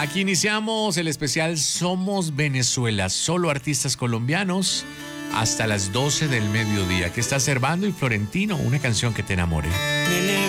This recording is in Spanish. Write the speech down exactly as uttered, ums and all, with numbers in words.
Aquí iniciamos el especial Somos Venezuela, solo artistas colombianos, hasta las doce del mediodía. Que está Servando y Florentino, una canción que te enamore.